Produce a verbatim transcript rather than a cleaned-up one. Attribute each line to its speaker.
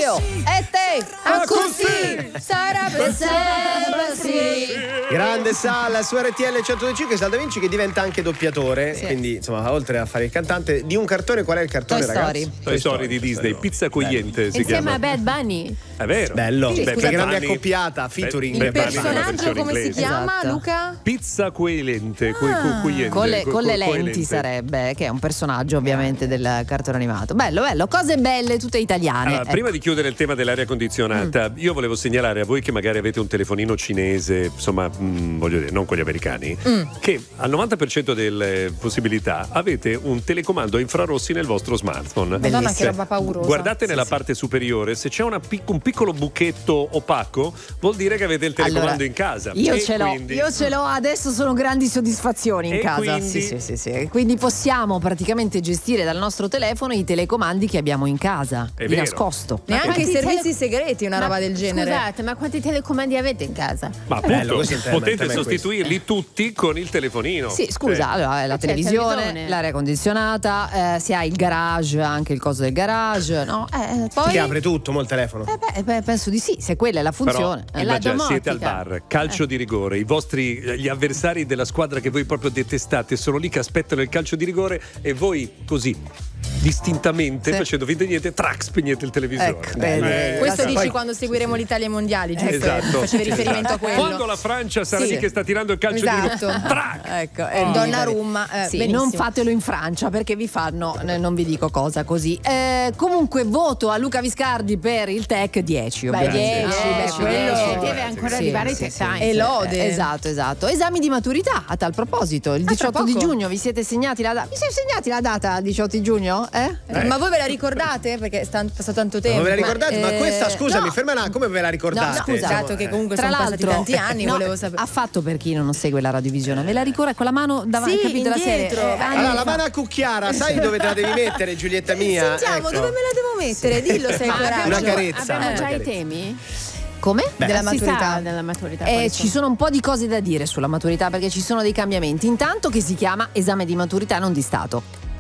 Speaker 1: io e te,
Speaker 2: Ah,
Speaker 1: così sarebbe sempre sì.
Speaker 2: Grande Sala su R T L centododici, Sal Da Vinci che diventa anche doppiatore,
Speaker 1: Sì.
Speaker 2: quindi insomma oltre a fare il cantante di un cartone, qual è il cartone,
Speaker 1: Toy
Speaker 2: ragazzi?
Speaker 1: Story.
Speaker 3: Toy Story di Disney, Pizza Cogliente si
Speaker 4: Insieme
Speaker 3: chiama.
Speaker 4: a Bad Bunny.
Speaker 3: È vero.
Speaker 2: Bello,
Speaker 3: Sì,
Speaker 2: che
Speaker 3: Bad
Speaker 2: grande
Speaker 3: Bunny-
Speaker 2: accoppiata, featuring.
Speaker 3: Bad
Speaker 1: Il
Speaker 3: Bunny nella
Speaker 1: personaggio
Speaker 3: versione
Speaker 1: come si
Speaker 3: inglese.
Speaker 1: chiama,
Speaker 4: Esatto.
Speaker 1: Luca?
Speaker 3: Pizza Coelente, coi-
Speaker 1: Ah.
Speaker 3: co- cogliente,
Speaker 4: Con le,
Speaker 3: co-
Speaker 4: con le
Speaker 3: co-
Speaker 4: lenti
Speaker 3: coelente.
Speaker 4: sarebbe, che è un personaggio ovviamente del cartone animato. Bello, bello, cose belle tutte italiane.
Speaker 3: Allora,
Speaker 4: Ecco.
Speaker 3: prima di chiudere il tema dell'aria condizionata,
Speaker 1: Mm.
Speaker 3: io volevo segnalare a voi che magari avete un telefonino cinese, insomma, mh, voglio dire, non con gli americani,
Speaker 1: Mm.
Speaker 3: che al novanta per cento delle possibilità avete un telecomando a infrarossi nel vostro smartphone.
Speaker 1: Madonna, che
Speaker 3: Se-
Speaker 1: roba paurosa.
Speaker 3: Guardate nella
Speaker 1: Sì,
Speaker 3: parte superiore, se c'è una pic- un piccolo buchetto opaco, vuol dire che avete il telecomando
Speaker 4: Allora,
Speaker 3: in casa.
Speaker 4: Io
Speaker 3: E
Speaker 4: ce l'ho,
Speaker 3: quindi-
Speaker 4: io ce l'ho, adesso sono grandi soddisfazioni in
Speaker 3: E
Speaker 4: casa.
Speaker 3: quindi?
Speaker 4: Sì, sì, sì, sì. Quindi possiamo praticamente gestire dal nostro telefono i telecomandi che abbiamo in casa,
Speaker 3: È
Speaker 4: di
Speaker 3: vero.
Speaker 4: nascosto.
Speaker 1: Neanche i
Speaker 4: Quanti
Speaker 1: servizi
Speaker 4: tele-
Speaker 1: segreti, una
Speaker 4: Ma
Speaker 1: roba del genere.
Speaker 4: Scusate, ma quanti telecomandi avete in casa?
Speaker 3: Ma
Speaker 2: bello,
Speaker 3: appunto,
Speaker 2: questo è il tema, il
Speaker 3: potete
Speaker 2: tema è
Speaker 3: sostituirli tutti con il telefonino.
Speaker 4: Sì, scusa,
Speaker 3: Cioè,
Speaker 4: allora la
Speaker 1: c'è il
Speaker 4: televisione,
Speaker 1: televisore.
Speaker 4: l'aria condizionata, eh, si ha il garage, anche il coso del garage, no? Eh, poi
Speaker 2: Ti apre tutto, mo il telefono.
Speaker 4: Eh beh, beh, penso di sì, se quella è la
Speaker 3: Però,
Speaker 4: funzione.
Speaker 1: è la
Speaker 3: immagina,
Speaker 1: domotica.
Speaker 3: siete al bar, calcio di rigore, i vostri gli avversari della squadra che voi proprio detestate sono lì che aspettano il calcio di rigore e voi così distintamente
Speaker 4: Sì.
Speaker 3: facendo finta di niente, track, spegnete il televisore.
Speaker 4: Ecco, vedi.
Speaker 3: Eh,
Speaker 1: Questo
Speaker 4: la-
Speaker 1: dici
Speaker 2: poi-
Speaker 1: quando seguiremo l'Italia ai mondiali, giusto?
Speaker 3: Esatto.
Speaker 1: Facevi riferimento a quello.
Speaker 3: Quando la Francia sarà
Speaker 1: Sì.
Speaker 3: lì che sta tirando il calcio
Speaker 1: Esatto.
Speaker 3: di rigore, track!
Speaker 4: Ecco, è
Speaker 1: Oh.
Speaker 4: lì,
Speaker 1: Donnarumma,
Speaker 4: vedi.
Speaker 1: eh,
Speaker 4: sì,
Speaker 1: benissimo.
Speaker 4: non fatelo in Francia perché vi fanno, eh, non vi dico cosa così. Eh, comunque voto a Luca Viscardi per il tech dieci,
Speaker 1: Beh,
Speaker 4: ovviamente.
Speaker 1: dieci,
Speaker 4: Eh,
Speaker 1: beh,
Speaker 4: sì,
Speaker 1: quello-
Speaker 4: dieci.
Speaker 1: Eh,
Speaker 4: deve ancora
Speaker 3: sì,
Speaker 4: arrivare
Speaker 1: sì,
Speaker 4: il
Speaker 1: sì.
Speaker 4: tech time.
Speaker 1: E lode.
Speaker 4: Esatto, esatto. Esami di maturità a tal proposito, il
Speaker 1: Ah, tra
Speaker 4: diciotto di
Speaker 1: poco.
Speaker 4: giugno vi siete segnati la data? Vi siete segnati la data diciotto di giugno? Eh?
Speaker 1: Eh, Ma voi ve la ricordate? Perché è sta- passato tanto tempo.
Speaker 2: Ma ve la ricordate? Ma
Speaker 4: eh,
Speaker 2: questa, scusami,
Speaker 4: no.
Speaker 2: ferma là, come ve la ricordate?
Speaker 4: No, scusa,
Speaker 2: Insomma,
Speaker 1: dato che
Speaker 2: eh.
Speaker 1: comunque
Speaker 4: Tra
Speaker 1: sono passati
Speaker 4: l'altro,
Speaker 1: tanti anni,
Speaker 4: no,
Speaker 1: volevo sapere.
Speaker 4: ha fatto per chi non segue la radiovisione, ve la ricorda con la mano davanti,
Speaker 1: Sì,
Speaker 4: capito la serie?
Speaker 1: indietro.
Speaker 4: Eh, anni
Speaker 2: Allora, la
Speaker 4: fa.
Speaker 2: mano a cucchiara, sai dove te la devi mettere, Giulietta mia?
Speaker 1: Sentiamo,
Speaker 2: Ecco.
Speaker 1: dove me la devo mettere? Dillo se hai
Speaker 4: Ma
Speaker 1: coraggio.
Speaker 2: Una carezza.
Speaker 4: Abbiamo
Speaker 2: una
Speaker 4: già i
Speaker 2: carezza.
Speaker 4: temi? Come?
Speaker 1: Della
Speaker 4: Si
Speaker 1: maturità.
Speaker 4: sa
Speaker 1: Della maturità.
Speaker 4: Eh,
Speaker 1: quali
Speaker 4: ci
Speaker 1: sono?
Speaker 4: sono un po' di cose da dire sulla maturità perché ci sono dei cambiamenti. Intanto che si chiama esame di maturità non di Stato.